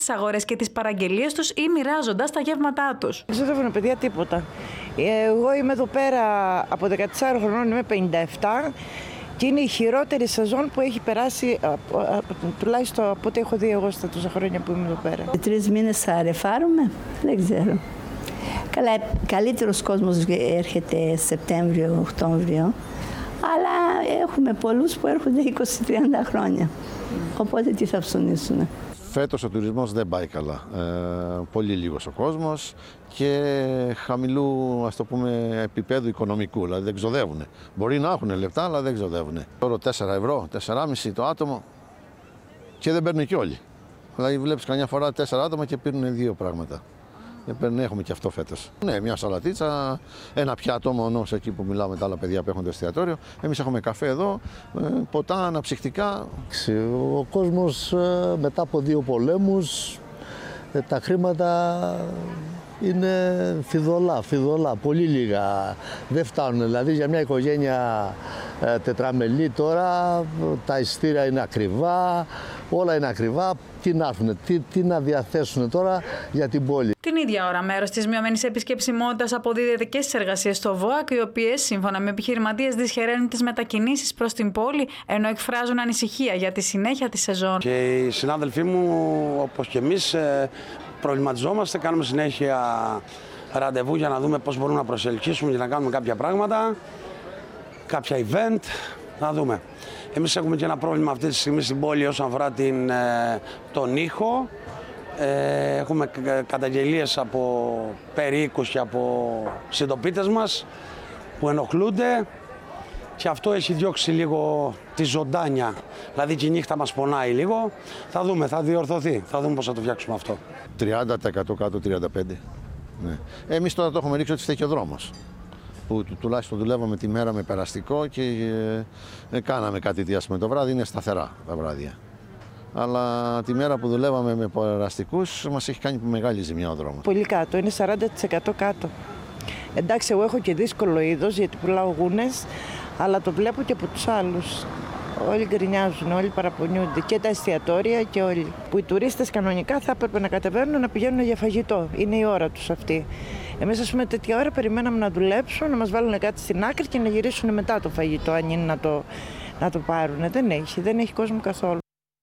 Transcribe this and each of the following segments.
τις αγορές και τις παραγγελίες τους ή μοιράζοντας τα γεύματά τους. Δεν ξοδεύουν παιδιά τίποτα. Εγώ είμαι εδώ πέρα από 14 χρονών, είμαι 57 και είναι η χειρότερη σεζόν που έχει περάσει, τουλάχιστον από ό,τι έχω δει εγώ στα τόσα χρόνια που είμαι εδώ πέρα. 3 μήνες θα ρεφάρουμε, δεν ξέρω. Καλά, καλύτερος κόσμος έρχεται Σεπτέμβριο, Οκτώβριο, αλλά έχουμε πολλούς που έρχονται 20-30 χρόνια. Οπότε τι θα ψωνίσουν. Φέτος ο τουρισμός δεν πάει καλά. Πολύ λίγος ο κόσμος και χαμηλού, ας το πούμε, επίπεδου οικονομικού. Δηλαδή δεν ξοδεύουν. Μπορεί να έχουν λεφτά, αλλά δεν ξοδεύουν. Τώρα 4 ευρώ, 4,5 το άτομο και δεν παίρνουν και όλοι. Δηλαδή βλέπεις καμιά φορά 4 άτομα και παίρνουν 2 πράγματα. Έχουμε και αυτό φέτος. Ναι, μια σαλατίτσα, ένα πιάτο μόνο εκεί που μιλάμε τα άλλα παιδιά που έχουν το εστιατόριο. Εμείς έχουμε καφέ εδώ, ποτά, αναψυκτικά. Ο κόσμος μετά από 2 πολέμους, τα χρήματα είναι φιδωλά, πολύ λίγα. Δεν φτάνουν, δηλαδή για μια οικογένεια τετραμελή τώρα τα ειστήρια είναι ακριβά, όλα είναι ακριβά. Τι να έρθουν, τι να διαθέσουν τώρα για την πόλη. Την ίδια ώρα, μέρος της μειωμένης επισκεψιμότητας αποδίδεται και στις εργασίες στο ΒΟΑΚ, οι οποίες, σύμφωνα με επιχειρηματίες, δυσχεραίνουν τις μετακινήσεις προς την πόλη, ενώ εκφράζουν ανησυχία για τη συνέχεια της σεζόν. Και οι συνάδελφοί μου, όπως και εμείς, προβληματιζόμαστε, κάνουμε συνέχεια ραντεβού για να δούμε πώς μπορούμε να προσελκύσουμε και να κάνουμε κάποια πράγματα, κάποια event, να δούμε. Εμείς έχουμε και ένα πρόβλημα αυτή τη στιγμή στην πόλη όσον αφορά τον ήχο. Έχουμε καταγγελίες από περίοικους και από συντοπίτες μας που ενοχλούνται και αυτό έχει διώξει λίγο τη ζωντάνια. Δηλαδή και η νύχτα μας πονάει λίγο. Θα δούμε, θα διορθωθεί. Θα δούμε πώς θα το φτιάξουμε αυτό. 30% κάτω, 35%. Ναι. Εμείς τώρα το έχουμε ρίξει ότι φταίει ο δρόμος. Που τουλάχιστον δουλεύαμε τη μέρα με περαστικό και κάναμε κάτι διάστημα το βράδυ, είναι σταθερά τα βράδια. Αλλά τη μέρα που δουλεύαμε με περαστικούς μας έχει κάνει μεγάλη ζημιά ο δρόμος. Πολύ κάτω, είναι 40% κάτω. Εντάξει, εγώ έχω και δύσκολο είδος γιατί πουλάω γούνες, αλλά το βλέπω και από τους άλλους. Όλοι γκρινιάζουν, όλοι παραπονιούνται και τα εστιατόρια και όλοι. Που οι τουρίστες κανονικά θα έπρεπε να κατεβαίνουν να πηγαίνουν για φαγητό. Είναι η ώρα τους αυτή. Εμείς, ας πούμε, τέτοια ώρα περιμέναμε να δουλέψουν, να μας βάλουν κάτι στην άκρη και να γυρίσουν μετά το φαγητό, αν είναι να το πάρουν. Δεν έχει κόσμο καθόλου.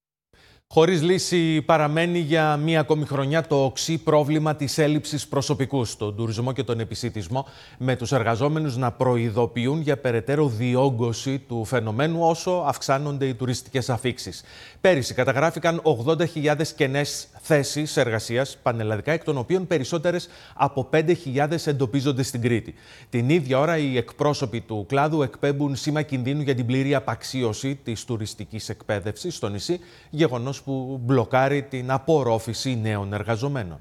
Χωρίς λύση παραμένει για μία ακόμη χρονιά το οξύ πρόβλημα της έλλειψης προσωπικού στον τουρισμό και τον επισιτισμό, με τους εργαζόμενους να προειδοποιούν για περαιτέρω διόγκωση του φαινομένου όσο αυξάνονται οι τουριστικές αφίξεις. Πέρυσι καταγράφηκαν 80.000 κενές θέσεις εργασίας πανελλαδικά, εκ των οποίων περισσότερες από 5.000 εντοπίζονται στην Κρήτη. Την ίδια ώρα οι εκπρόσωποι του κλάδου εκπέμπουν σήμα κινδύνου για την πλήρη απαξίωση της τουριστικής εκπαίδευσης στο νησί, γεγονός που μπλοκάρει την απορρόφηση νέων εργαζομένων.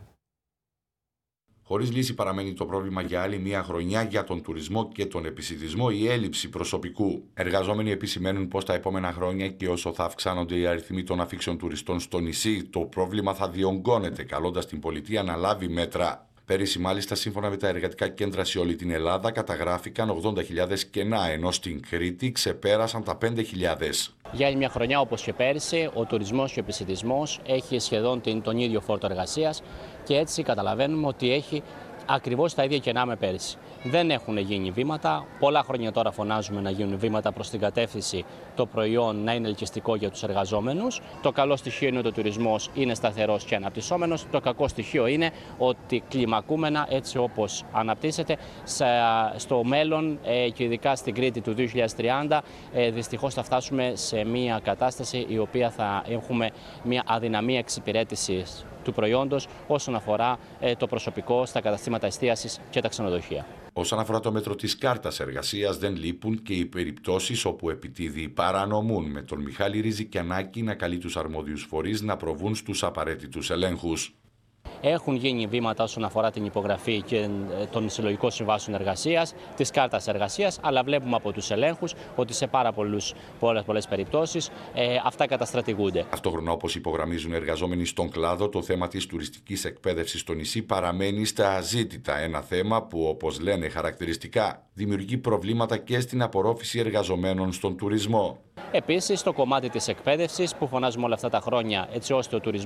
Χωρίς λύση παραμένει το πρόβλημα για άλλη μία χρονιά για τον τουρισμό και τον επισιτισμό, η έλλειψη προσωπικού. Εργαζόμενοι επισημαίνουν πως τα επόμενα χρόνια και όσο θα αυξάνονται οι αριθμοί των αφήξεων τουριστών στο νησί, το πρόβλημα θα διονγκώνεται, καλώντας την πολιτεία να λάβει μέτρα. Πέρυσι, μάλιστα, σύμφωνα με τα εργατικά κέντρα σε όλη την Ελλάδα, καταγράφηκαν 80.000 κενά, ενώ στην Κρήτη ξεπέρασαν τα 5.000. Για άλλη μια χρονιά, όπως και πέρυσι, ο τουρισμός και ο επισιτισμός έχει σχεδόν τον ίδιο φόρτο εργασίας και έτσι καταλαβαίνουμε ότι έχει ακριβώς τα ίδια κενά με πέρυσι. Δεν έχουν γίνει βήματα. Πολλά χρόνια τώρα φωνάζουμε να γίνουν βήματα προς την κατεύθυνση το προϊόν να είναι ελκυστικό για τους εργαζόμενους. Το καλό στοιχείο είναι ότι ο τουρισμός είναι σταθερός και αναπτυσσόμενος. Το κακό στοιχείο είναι ότι κλιμακούμενα, έτσι όπως αναπτύσσεται, στο μέλλον και ειδικά στην Κρήτη του 2030, δυστυχώς θα φτάσουμε σε μια κατάσταση η οποία θα έχουμε μια αδυναμία εξυπηρέτησης του προϊόντος όσον αφορά το προσωπικό στα καταστήματα εστίασης και τα ξενοδοχεία. Όσον αφορά το μέτρο της κάρτας εργασίας, δεν λείπουν και οι περιπτώσεις όπου επιτίδιοι παρανομούν, με τον Μιχάλη Ριζικιανάκη να καλεί τους αρμόδιους φορείς να προβούν στους απαραίτητους ελέγχους. Έχουν γίνει βήματα όσον αφορά την υπογραφή και των συλλογικών συμβάσεων εργασίας, της κάρτας εργασίας, αλλά βλέπουμε από τους ελέγχους ότι σε πολλές περιπτώσεις αυτά καταστρατηγούνται. Ταυτόχρονα, όπως υπογραμμίζουν εργαζόμενοι στον κλάδο, το θέμα της τουριστικής εκπαίδευσης στο νησί παραμένει στα αζήτητα. Ένα θέμα που, όπως λένε χαρακτηριστικά, δημιουργεί προβλήματα και στην απορρόφηση εργαζομένων στον τουρισμό. Επίσης, το κομμάτι της εκπαίδευσης που φωνάζουμε όλα αυτά τα χρόνια, έτσι ώστε ο τουρισμός